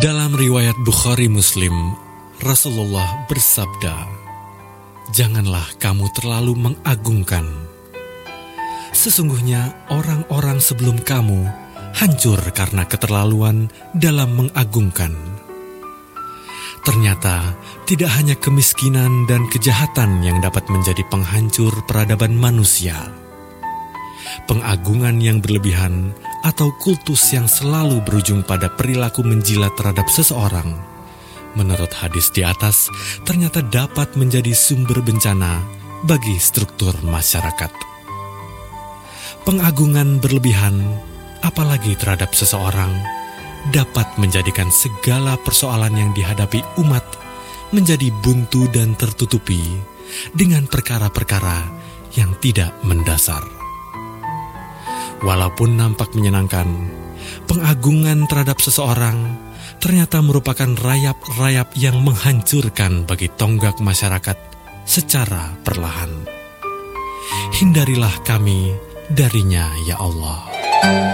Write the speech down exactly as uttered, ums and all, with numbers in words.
Dalam riwayat Bukhari Muslim, Rasulullah bersabda, "Janganlah kamu terlalu mengagungkan. Sesungguhnya orang-orang sebelum kamu hancur karena keterlaluan dalam mengagungkan." Ternyata tidak hanya kemiskinan dan kejahatan yang dapat menjadi penghancur peradaban manusia. Pengagungan yang berlebihan atau kultus yang selalu berujung pada perilaku menjilat terhadap seseorang, menurut hadis di atas, ternyata dapat menjadi sumber bencana bagi struktur masyarakat. Pengagungan berlebihan, apalagi terhadap seseorang, dapat menjadikan segala persoalan yang dihadapi umat menjadi buntu dan tertutupi dengan perkara-perkara yang tidak mendasar. Walaupun nampak menyenangkan, pengagungan terhadap seseorang ternyata merupakan rayap-rayap yang menghancurkan bagi tonggak masyarakat secara perlahan. Hindarilah kami darinya, ya Allah.